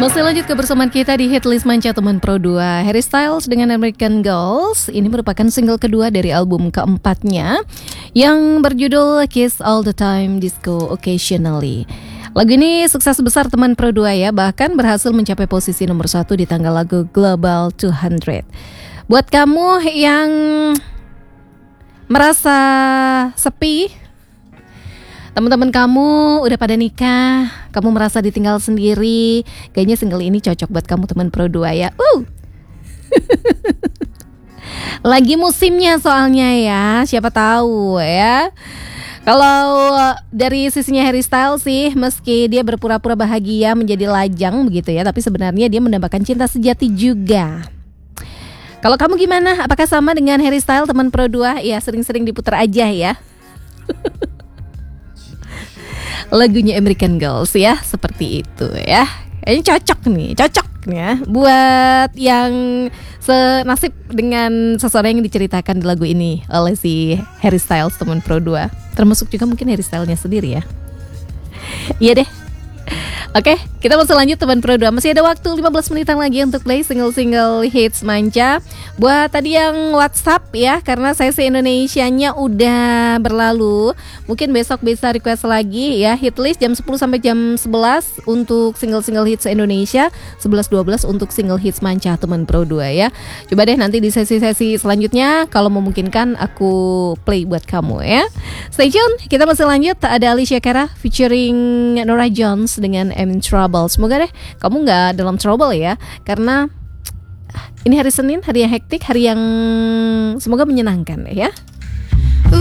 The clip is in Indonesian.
Masih lanjut kebersamaan kita di Hitlist Manca Teman Pro 2. Harry Styles dengan American Girls. Ini merupakan single kedua dari album keempatnya yang berjudul Kiss All The Time, Disco Occasionally. Lagu ini sukses besar Teman Pro 2 ya, bahkan berhasil mencapai posisi nomor 1 di tangga lagu Global 200. Buat kamu yang merasa sepi, teman-teman kamu udah pada nikah, kamu merasa ditinggal sendiri, kayaknya single ini cocok buat kamu Teman Pro 2 ya. Lagi musimnya soalnya ya, siapa tahu ya. Kalau dari sisinya Harry Styles sih, meski dia berpura-pura bahagia menjadi lajang begitu ya, tapi sebenarnya dia mendapatkan cinta sejati juga. Kalau kamu gimana? Apakah sama dengan Harry Styles Teman Pro 2? Ya sering-sering diputar aja ya. Lagunya American Girls ya, seperti itu ya. Ini cocok nih ya buat yang senasib dengan seseorang yang diceritakan di lagu ini oleh si Harry Styles Teman Pro 2. Termasuk juga mungkin Harry Styles-nya sendiri ya. Iya deh. Oke, kita masih lanjut Teman Pro 2. Masih ada waktu 15 menitan lagi untuk play single-single hits Manca. Buat tadi yang WhatsApp ya, karena sesi Indonesianya udah berlalu, mungkin besok bisa request lagi ya. Hitlist jam 10 sampai jam 11 untuk single-single hits Indonesia, 11-12 untuk single hits Manca Teman Pro 2 ya. Coba deh nanti di sesi-sesi selanjutnya kalau memungkinkan aku play buat kamu ya. Stay tune, kita masih lanjut. Ada Alicia Cara featuring Norah Jones dengan I'm in Trouble. Semoga deh kamu gak dalam trouble ya, karena ini hari Senin, hari yang hektik, hari yang semoga menyenangkan ya.